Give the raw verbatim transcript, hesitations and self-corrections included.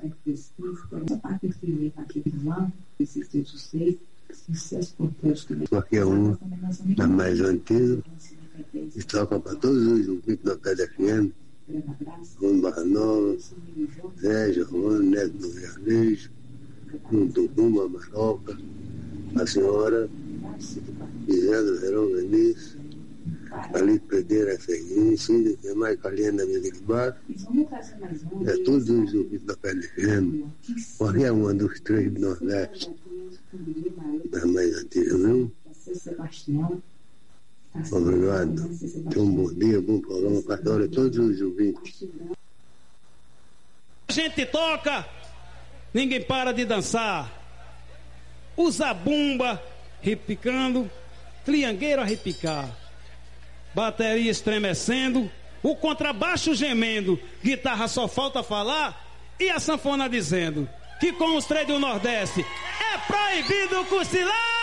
Qualquer um das mais antigas, e toca para todos os ouvintes da P L F M, Rony Barra Nova, Zé, Giovanni, Neto do Vianejo, Munducuma, Maroca, a senhora José do Verão Benício, Calito Pereira, Ferguinho, Cida, que é mais caliente da minha bar, é todos os ouvintes da P L F M, qualquer uma dos três do Nordeste, das mais antigas, viu? Obrigado. Tenha um bom dia, bom programa para todos os ouvintes. A gente toca, ninguém para de dançar. O zabumba repicando, triangueiro a repicar, bateria estremecendo, o contrabaixo gemendo, guitarra só falta falar e a sanfona dizendo que com os três do Nordeste é proibido cochilar.